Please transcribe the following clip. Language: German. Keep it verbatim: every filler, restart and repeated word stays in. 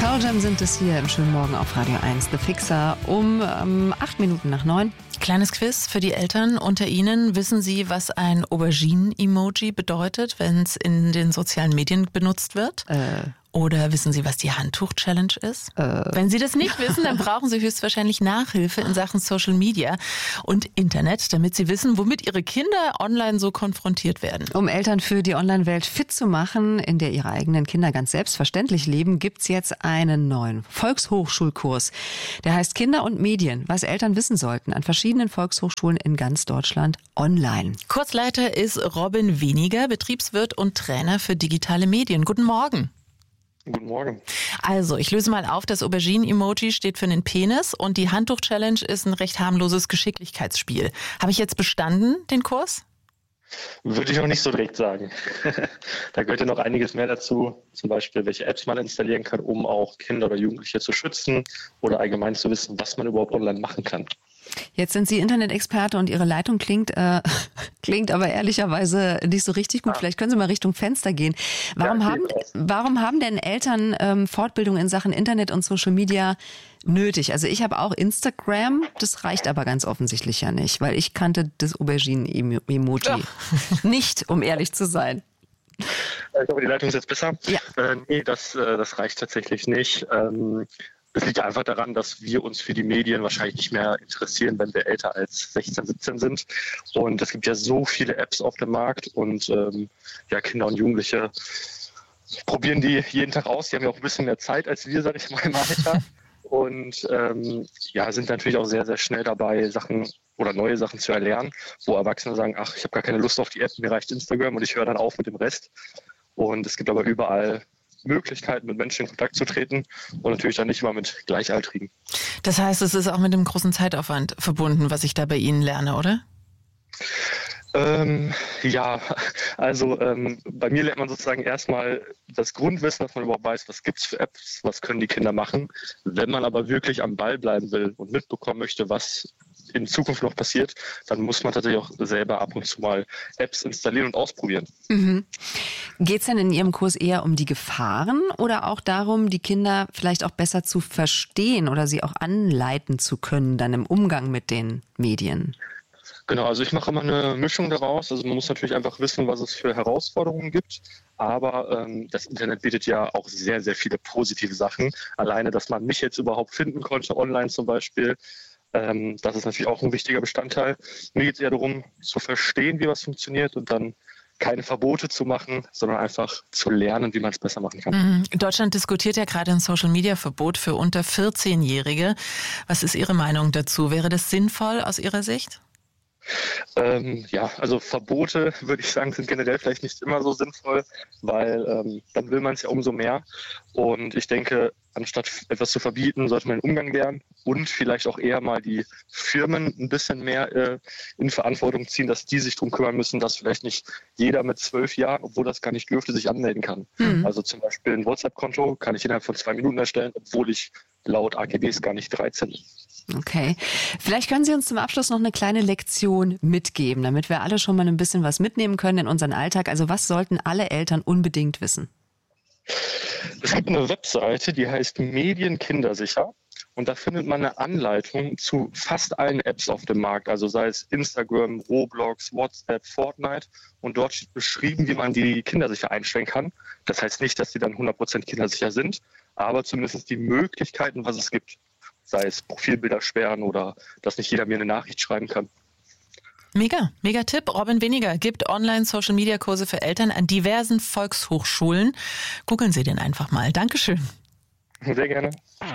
Pearl Jam sind es hier im schönen Morgen auf Radio eins. The Fixer um ähm, acht Minuten nach neun. Kleines Quiz für die Eltern unter Ihnen. Wissen Sie, was ein Auberginen-Emoji bedeutet, wenn es in den sozialen Medien benutzt wird? Äh. Oder wissen Sie, was die Handtuch-Challenge ist? Äh. Wenn Sie das nicht wissen, dann brauchen Sie höchstwahrscheinlich Nachhilfe in Sachen Social Media und Internet, damit Sie wissen, womit Ihre Kinder online so konfrontiert werden. Um Eltern für die Online-Welt fit zu machen, in der ihre eigenen Kinder ganz selbstverständlich leben, gibt's jetzt einen neuen Volkshochschulkurs. Der heißt Kinder und Medien, was Eltern wissen sollten, an verschiedenen Volkshochschulen in ganz Deutschland online. Kursleiter ist Robin Weniger, Betriebswirt und Trainer für digitale Medien. Guten Morgen. Guten Morgen. Also, ich löse mal auf, das Aubergine-Emoji steht für einen Penis und die Handtuch-Challenge ist ein recht harmloses Geschicklichkeitsspiel. Habe ich jetzt bestanden, den Kurs? Würde ich auch nicht so direkt sagen. Da gehört ja noch einiges mehr dazu, zum Beispiel, welche Apps man installieren kann, um auch Kinder oder Jugendliche zu schützen oder allgemein zu wissen, was man überhaupt online machen kann. Jetzt sind Sie Internet-Experte und Ihre Leitung klingt, äh, klingt aber ehrlicherweise nicht so richtig gut. Vielleicht können Sie mal Richtung Fenster gehen. Warum, Ja, haben, warum haben denn Eltern ähm, Fortbildung in Sachen Internet und Social Media nötig? Also ich habe auch Instagram, das reicht aber ganz offensichtlich ja nicht, weil ich kannte das Aubergine-Emoji ja. nicht, um ehrlich zu sein. Ich hoffe, die Leitung ist jetzt besser. Ja. Äh, nee, das, äh, das reicht tatsächlich nicht. Ähm, Es liegt einfach daran, dass wir uns für die Medien wahrscheinlich nicht mehr interessieren, wenn wir älter als sechzehn, siebzehn sind. Und es gibt ja so viele Apps auf dem Markt und ähm, ja, Kinder und Jugendliche probieren die jeden Tag aus. Die haben ja auch ein bisschen mehr Zeit als wir, sage ich mal, im Alter. Und ähm, ja, sind natürlich auch sehr, sehr schnell dabei, Sachen oder neue Sachen zu erlernen, wo Erwachsene sagen, ach, ich habe gar keine Lust auf die App, mir reicht Instagram und ich höre dann auf mit dem Rest. Und es gibt aber überall Möglichkeiten, mit Menschen in Kontakt zu treten und natürlich dann nicht immer mit Gleichaltrigen. Das heißt, es ist auch mit einem großen Zeitaufwand verbunden, was ich da bei Ihnen lerne, oder? Ähm, ja, also ähm, bei mir lernt man sozusagen erstmal das Grundwissen, dass man überhaupt weiß, was gibt's für Apps, was können die Kinder machen. Wenn man aber wirklich am Ball bleiben will und mitbekommen möchte, was in Zukunft noch passiert, dann muss man tatsächlich auch selber ab und zu mal Apps installieren und ausprobieren. Mhm. Geht es denn in Ihrem Kurs eher um die Gefahren oder auch darum, die Kinder vielleicht auch besser zu verstehen oder sie auch anleiten zu können, dann im Umgang mit den Medien? Genau, also ich mache immer eine Mischung daraus. Also man muss natürlich einfach wissen, was es für Herausforderungen gibt. Aber ähm, das Internet bietet ja auch sehr, sehr viele positive Sachen. Alleine, dass man mich jetzt überhaupt finden konnte, online zum Beispiel, Ähm, das ist natürlich auch ein wichtiger Bestandteil. Mir geht es eher darum, zu verstehen, wie was funktioniert und dann keine Verbote zu machen, sondern einfach zu lernen, wie man es besser machen kann. Mhm. Deutschland diskutiert ja gerade ein Social-Media-Verbot für unter vierzehnjährige. Was ist Ihre Meinung dazu? Wäre das sinnvoll aus Ihrer Sicht? Ähm, ja, also Verbote, würde ich sagen, sind generell vielleicht nicht immer so sinnvoll, weil ähm, dann will man es ja umso mehr. Und ich denke, anstatt etwas zu verbieten, sollte man den Umgang lernen und vielleicht auch eher mal die Firmen ein bisschen mehr äh, in Verantwortung ziehen, dass die sich darum kümmern müssen, dass vielleicht nicht jeder mit zwölf Jahren, obwohl das gar nicht dürfte, sich anmelden kann. Mhm. Also zum Beispiel ein WhatsApp-Konto kann ich innerhalb von zwei Minuten erstellen, obwohl ich laut A G Bs gar nicht dreizehn bin. Okay. Vielleicht können Sie uns zum Abschluss noch eine kleine Lektion mitgeben, damit wir alle schon mal ein bisschen was mitnehmen können in unseren Alltag. Also was sollten alle Eltern unbedingt wissen? Es gibt eine Webseite, die heißt Medienkindersicher. Und da findet man eine Anleitung zu fast allen Apps auf dem Markt, also sei es Instagram, Roblox, WhatsApp, Fortnite. Und dort steht beschrieben, wie man die kindersicher einstellen kann. Das heißt nicht, dass die dann hundert Prozent kindersicher sind, aber zumindest die Möglichkeiten, was es gibt. Sei es Profilbilder sperren oder dass nicht jeder mir eine Nachricht schreiben kann. Mega, mega Tipp. Robin Weniger gibt Online-Social-Media-Kurse für Eltern an diversen Volkshochschulen. Googeln Sie den einfach mal. Dankeschön. Sehr gerne.